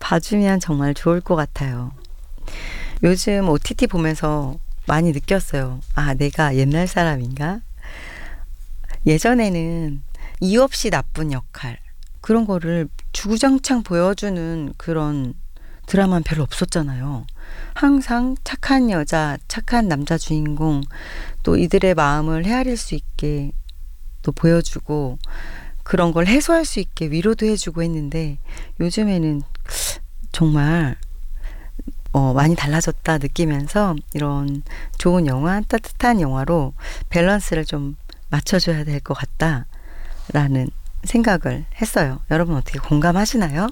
봐주면 정말 좋을 것 같아요. 요즘 OTT 보면서 많이 느꼈어요. 아, 내가 옛날 사람인가? 예전에는 이유 없이 나쁜 역할, 그런 거를 주구장창 보여주는 그런 드라마는 별로 없었잖아요. 항상 착한 여자, 착한 남자 주인공, 또 이들의 마음을 헤아릴 수 있게 또 보여주고, 그런 걸 해소할 수 있게 위로도 해주고 했는데, 요즘에는 정말 많이 달라졌다 느끼면서 이런 좋은 영화, 따뜻한 영화로 밸런스를 좀 맞춰줘야 될 것 같다라는 생각을 했어요. 여러분 어떻게 공감하시나요?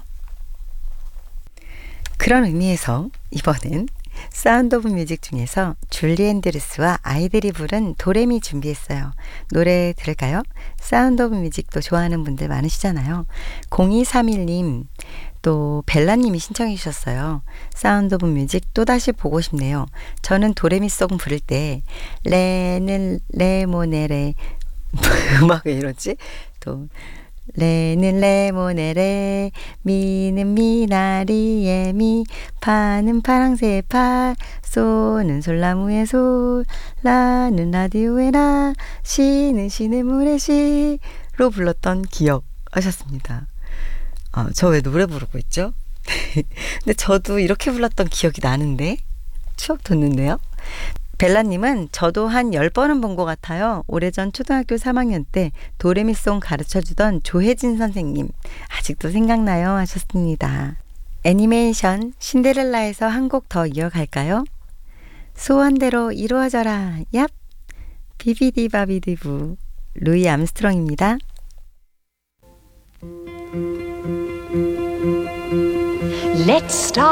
그런 의미에서 이번엔 사운드 오브 뮤직 중에서 줄리 앤드루스와 아이들이 부른 도레미 준비했어요. 노래 들을까요? 사운드 오브 뮤직도 좋아하는 분들 많으시잖아요. 0231님 또 벨라님이 신청해 주셨어요. 사운드 오브 뮤직 또다시 보고 싶네요. 저는 도레미송 부를 때 레는 레모네레 음악 왜 이러지? 또 레는 레모네레 미는 미나리에 미 파는 파랑새의 파 소는 솔나무의 솔 라는 라디오의 라 시는 시냇물의 시로 불렀던 기억 하셨습니다. 저 왜 노래 부르고 있죠? 근데 저도 이렇게 불렀던 기억이 나는데 추억 돋는데요. 벨라님은 저도 한 10번은 본 것 같아요. 오래전 초등학교 3학년 때 도레미송 가르쳐주던 조혜진 선생님 아직도 생각나요 하셨습니다. 애니메이션 신데렐라에서 한 곡 더 이어갈까요? 소원대로 이루어져라 얍 비비디바비디부 루이 암스트롱입니다. Let's start.